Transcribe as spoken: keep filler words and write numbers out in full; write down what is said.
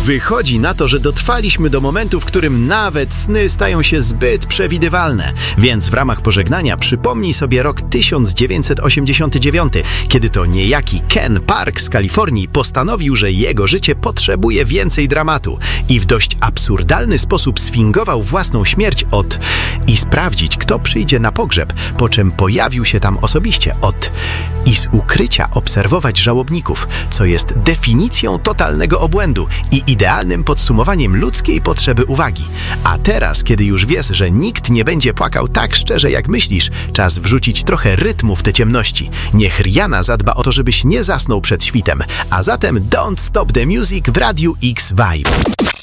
Wychodzi na to, że dotrwaliśmy do momentu, w którym nawet sny stają się zbyt przewidywalne. Więc w ramach pożegnania przypomnij sobie rok tysiąc dziewięćset osiemdziesiąty dziewiąty, kiedy to niejaki Ken Park z Kalifornii postanowił, że jego życie potrzebuje więcej dramatu i w dość absurdalny sposób sfingował własną śmierć od i sprawdzić, kto przyjdzie na pogrzeb, po czym pojawił się tam osobiście od i z ukrycia obserwować żałobników, co jest definicją totalnego obłędu i idealnym podsumowaniem ludzkiej potrzeby uwagi. A teraz, kiedy już wiesz, że nikt nie będzie płakał tak szczerze, jak myślisz, czas wrzucić trochę rytmu w te ciemności. Niech Rihanna zadba o to, żebyś nie zasnął przed świtem. A zatem Don't Stop the Music w Radiu X Vibe.